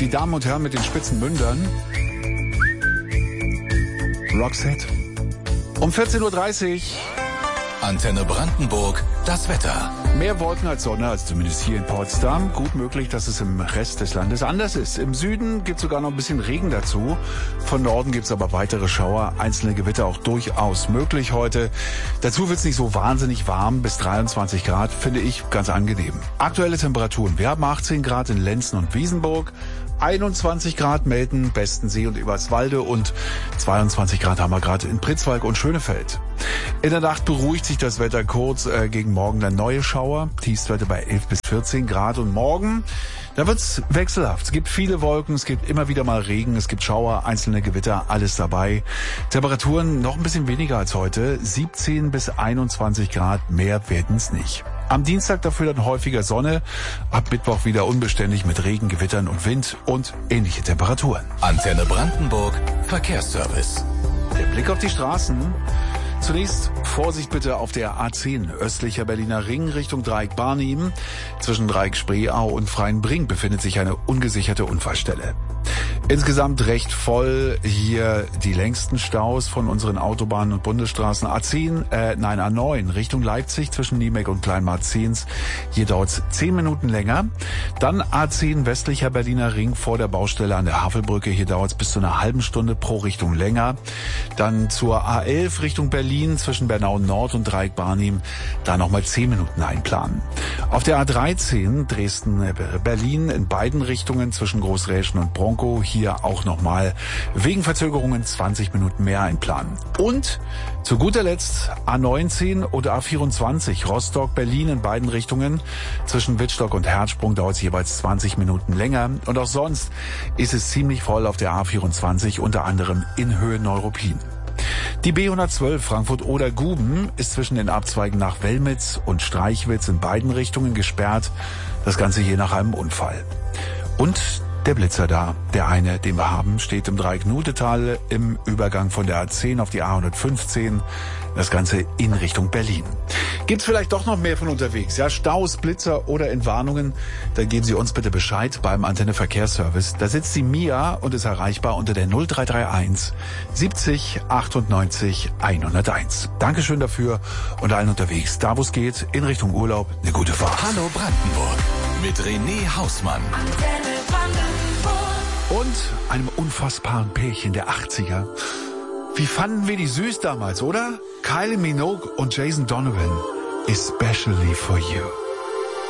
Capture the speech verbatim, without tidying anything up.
Die Damen und Herren mit den spitzen Mündern. Roxette. Um vierzehn Uhr dreißig. Antenne Brandenburg, das Wetter. Mehr Wolken als Sonne, als zumindest hier in Potsdam. Gut möglich, dass es im Rest des Landes anders ist. Im Süden gibt es sogar noch ein bisschen Regen dazu. Von Norden gibt es aber weitere Schauer, einzelne Gewitter auch durchaus möglich heute. Dazu wird es nicht so wahnsinnig warm, bis dreiundzwanzig Grad, finde ich ganz angenehm. Aktuelle Temperaturen. Wir haben achtzehn Grad in Lenzen und Wiesenburg, einundzwanzig Grad Melden, Bestensee und Eberswalde und zweiundzwanzig Grad haben wir gerade in Pritzwalk und Schönefeld. In der Nacht beruhigt sich das Wetter kurz, äh, gegen morgen dann neue Schauer. Tiefstwerte bei elf bis vierzehn Grad und morgen, da wird's wechselhaft. Es gibt viele Wolken, es gibt immer wieder mal Regen, es gibt Schauer, einzelne Gewitter, alles dabei. Temperaturen noch ein bisschen weniger als heute, siebzehn bis einundzwanzig Grad, mehr werden's nicht. Am Dienstag dafür dann häufiger Sonne, ab Mittwoch wieder unbeständig mit Regen, Gewittern und Wind und ähnliche Temperaturen. Antenne Brandenburg, Verkehrsservice. Der Blick auf die Straßen. Zunächst Vorsicht bitte auf der A zehn, östlicher Berliner Ring Richtung Dreieck Barnim. Zwischen Dreieck Spreeau und Freienbrink befindet sich eine ungesicherte Unfallstelle. Insgesamt recht voll hier die längsten Staus von unseren Autobahnen und Bundesstraßen. A zehn, äh, nein A neun Richtung Leipzig zwischen Niemek und Kleinmarzens. Hier dauert's zehn Minuten länger. Dann A zehn westlicher Berliner Ring vor der Baustelle an der Havelbrücke. Hier dauert's bis zu einer halben Stunde pro Richtung länger. Dann zur A elf Richtung Berlin zwischen Bernau Nord und Dreieck Barnim. Da nochmal zehn Minuten einplanen. Auf der A dreizehn Dresden-Berlin in beiden Richtungen zwischen Großräschen und Bronkow. Hier auch nochmal wegen Verzögerungen zwanzig Minuten mehr einplanen. Und zu guter Letzt A neunzehn oder A vierundzwanzig Rostock-Berlin in beiden Richtungen. Zwischen Wittstock und Herzsprung dauert es jeweils zwanzig Minuten länger. Und auch sonst ist es ziemlich voll auf der A vierundzwanzig, unter anderem in Höhe Neuruppin. Die B hundertzwölf Frankfurt-Oder-Guben ist zwischen den Abzweigen nach Wellmitz und Streichwitz in beiden Richtungen gesperrt. Das Ganze je nach einem Unfall. Und der Blitzer da, der eine, den wir haben, steht im Dreieck Nudetal im Übergang von der A zehn auf die A hundertfünfzehn. Das Ganze in Richtung Berlin. Gibt's vielleicht doch noch mehr von unterwegs? Ja, Staus, Blitzer oder Entwarnungen? Dann geben Sie uns bitte Bescheid beim Antenne Verkehrsservice. Da sitzt die Mia und ist erreichbar unter der null drei drei eins siebzig achtundneunzig hunderteins. Dankeschön dafür und allen unterwegs, da wo es geht, in Richtung Urlaub, eine gute Fahrt. Hallo Brandenburg mit René Hausmann. Antenne Brandenburg. Und einem unfassbaren Pärchen der achtziger. Wie fanden wir die süß damals, oder? Kylie Minogue und Jason Donovan. Especially for you.